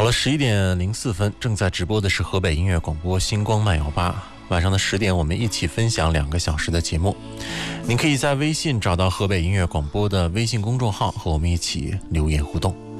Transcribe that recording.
好了，11点04分，正在直播的是河北音乐广播星光慢摇吧。晚上的10点，我们一起分享2个小时的节目。您可以在微信找到河北音乐广播的微信公众号，和我们一起留言互动。